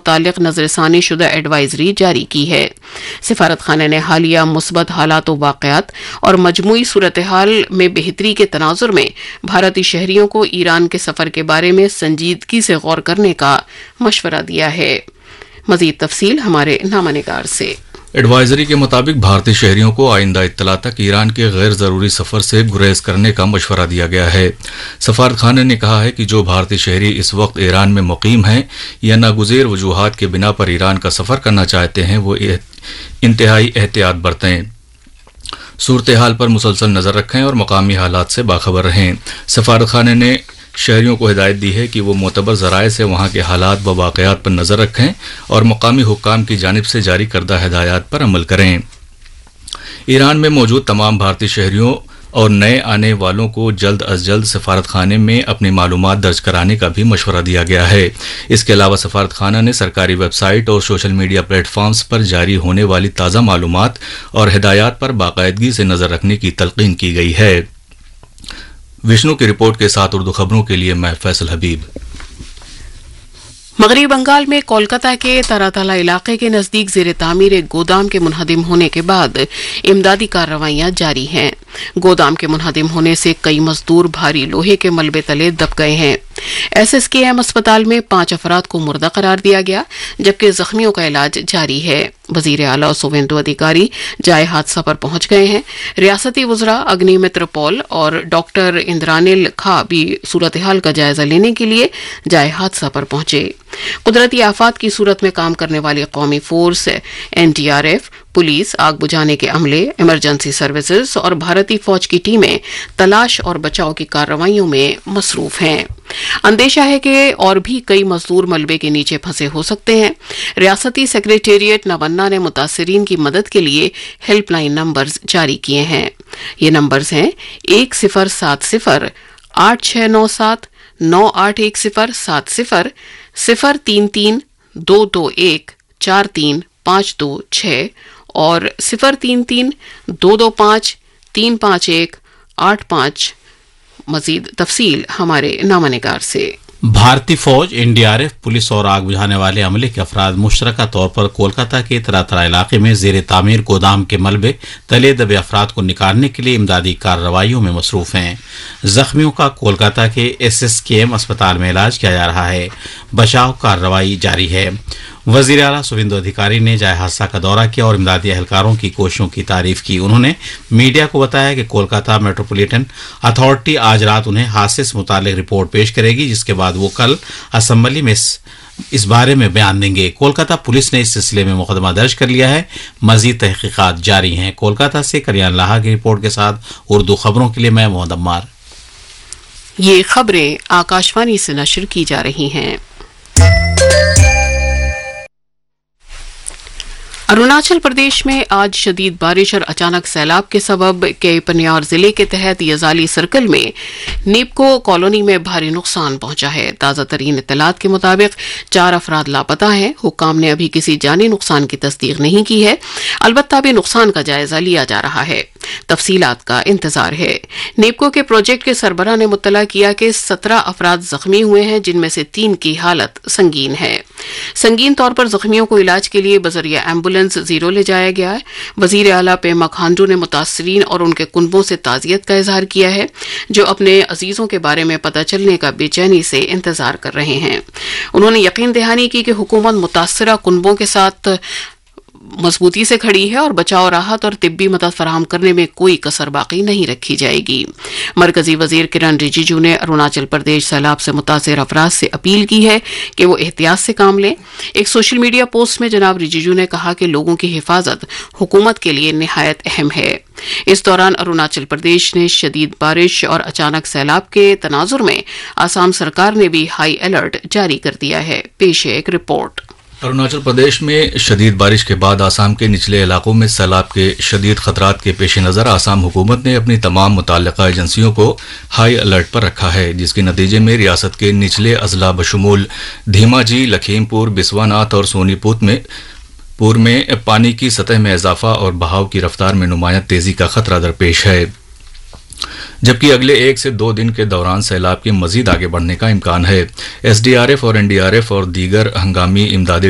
متعلق نظر ثانی شدہ ایڈوائزری جاری کی ہے۔ سفارت خانے نے حالیہ مثبت حالات و واقعات اور مجموعی صورتحال میں بہتری کے تناظر میں بھارتی شہریوں کو ایران کے سفر کے بارے میں سنجیدگی سے غور کرنے کا مشورہ دیا ہے۔ مزید تفصیل ہمارے نامہ نگار سے۔ ایڈوائزری کے مطابق بھارتی شہریوں کو آئندہ اطلاع تک ایران کے غیر ضروری سفر سے گریز کرنے کا مشورہ دیا گیا ہے۔ سفارت خانے نے کہا ہے کہ جو بھارتی شہری اس وقت ایران میں مقیم ہیں یا ناگزیر وجوہات کے بنا پر ایران کا سفر کرنا چاہتے ہیں وہ انتہائی احتیاط برتیں، صورتحال پر مسلسل نظر رکھیں اور مقامی حالات سے باخبر رہیں۔ سفارت خانے نے شہریوں کو ہدایت دی ہے کہ وہ معتبر ذرائع سے وہاں کے حالات و واقعات پر نظر رکھیں اور مقامی حکام کی جانب سے جاری کردہ ہدایات پر عمل کریں۔ ایران میں موجود تمام بھارتی شہریوں اور نئے آنے والوں کو جلد از جلد سفارت خانے میں اپنی معلومات درج کرانے کا بھی مشورہ دیا گیا ہے۔ اس کے علاوہ سفارت خانہ نے سرکاری ویب سائٹ اور سوشل میڈیا پلیٹ فارمز پر جاری ہونے والی تازہ معلومات اور ہدایات پر باقاعدگی سے نظر رکھنے کی تلقین کی گئی ہے۔ وشنو کی رپورٹ کے ساتھ اردو خبروں کے لیے میں فیصل حبیب۔ مغربی بنگال میں کولکتہ کے تاراتالہ علاقے کے نزدیک زیر تعمیر ایک گودام کے منہدم ہونے کے بعد امدادی کارروائیاں جاری ہیں۔ گودام کے منہدم ہونے سے کئی مزدور بھاری لوہے کے ملبے تلے دب گئے ہیں۔ SSKM اسپتال میں 5 افراد کو مردہ قرار دیا گیا جبکہ زخمیوں کا علاج جاری ہے۔ وزیر اعلیٰ سوویندو ادھیکاری جائے حادثہ پر پہنچ گئے ہیں۔ ریاستی وزراء اگنی متر پال اور ڈاکٹر اندرانل کھا بھی صورتحال کا جائزہ لینے کے لیے جائے حادثہ پر پہنچے۔ قدرتی آفات کی صورت میں کام کرنے والی قومی فورس NDRF، پولیس، آگ بجھانے کے عملے، ایمرجنسی سروسز اور بھارتی فوج کی ٹیمیں تلاش اور بچاؤ کی کارروائیوں میں مصروف ہیں۔ اندیشہ ہے کہ اور بھی کئی مزدور ملبے کے نیچے پھنسے ہو سکتے ہیں۔ ریاستی سیکریٹریٹ نونا نے متاثرین کی مدد کے لیے ہیلپ لائن نمبرز جاری کیے ہیں۔ یہ نمبرز ہیں 1070 8697 9810 70 033 221 43 526 اور 033 225 351 85۔ مزید تفصیل ہمارے نامہ نگار سے۔ بھارتی فوج، NDRF، پولیس اور آگ بجھانے والے عملے کے افراد مشترکہ طور پر کولکتہ کے تاراتالہ علاقے میں زیر تعمیر گودام کے ملبے تلے دبے افراد کو نکالنے کے لیے امدادی کارروائیوں میں مصروف ہیں۔ زخمیوں کا کولکتہ کے SSKM اسپتال میں علاج کیا جا رہا ہے۔ بچاؤ کارروائی جاری ہے۔ وزیر اعلیٰ سوویندو ادھیکاری نے جائے حادثہ کا دورہ کیا اور امدادی اہلکاروں کی کوششوں کی تعریف کی۔ انہوں نے میڈیا کو بتایا کہ کولکتہ میٹروپولیٹن اتھارٹی آج رات انہیں حادثے سے متعلق رپورٹ پیش کرے گی، جس کے بعد وہ کل اسمبلی میں اس بارے میں بیان دیں گے۔ کولکتہ پولیس نے اس سلسلے میں مقدمہ درج کر لیا ہے۔ مزید تحقیقات جاری ہیں۔ کولکتہ سے کلیان لاہا کی رپورٹ کے ساتھ اردو خبروں کے لیے میں محمد عمار۔ یہ خبریں آکاشوانی سے نشر کی جا رہی ہیں۔ اروناچل پردیش میں آج شدید بارش اور اچانک سیلاب کے سبب کے پنیار ضلع کے تحت یزالی سرکل میں نیپکو کالونی میں بھاری نقصان پہنچا ہے۔ تازہ ترین اطلاعات کے مطابق 4 افراد لاپتہ ہیں۔ حکام نے ابھی کسی جانی نقصان کی تصدیق نہیں کی ہے، البتہ بھی نقصان کا جائزہ لیا جا رہا ہے۔ تفصیلات کا انتظار ہے۔ نیپکو کے پروجیکٹ کے سربراہ نے مطلع کیا کہ 17 افراد زخمی ہوئے ہیں، جن میں سے 3 کی حالت سنگین ہے۔ سنگین طور پر زخمیوں کو علاج کے لیے بذریعہ ایمبولینس زیرو لے جایا گیا ہے۔ وزیر اعلیٰ پیما کھانڈو نے متاثرین اور ان کے کنبوں سے تعزیت کا اظہار کیا ہے، جو اپنے عزیزوں کے بارے میں پتہ چلنے کا بے چینی سے انتظار کر رہے ہیں۔ انہوں نے یقین دہانی کی کہ حکومت متاثرہ کنبوں کے ساتھ مضبوطی سے کھڑی ہے اور بچاؤ راحت اور طبی مدد فراہم کرنے میں کوئی کسر باقی نہیں رکھی جائے گی۔ مرکزی وزیر کرن رجیجو نے اروناچل پردیش سیلاب سے متاثر افراد سے اپیل کی ہے کہ وہ احتیاط سے کام لیں۔ ایک سوشل میڈیا پوسٹ میں جناب رجیجو نے کہا کہ لوگوں کی حفاظت حکومت کے لیے نہایت اہم ہے۔ اس دوران اروناچل پردیش نے شدید بارش اور اچانک سیلاب کے تناظر میں آسام سرکار نے بھی ہائی الرٹ جاری کر دیا ہے۔ پیش ہے ایک رپورٹ۔ اروناچل پردیش میں شدید بارش کے بعد آسام کے نچلے علاقوں میں سیلاب کے شدید خطرات کے پیش نظر آسام حکومت نے اپنی تمام متعلقہ ایجنسیوں کو ہائی الرٹ پر رکھا ہے، جس کے نتیجے میں ریاست کے نچلے اضلاع بشمول دھیماجی، لکھیم پور، بسوانات اور سونی پور میں پانی کی سطح میں اضافہ اور بہاؤ کی رفتار میں نمایاں تیزی کا خطرہ درپیش ہے، جبکہ اگلے 1 سے 2 دن کے دوران سیلاب کے مزید آگے بڑھنے کا امکان ہے۔ SDRF اور NDRF اور دیگر ہنگامی امدادی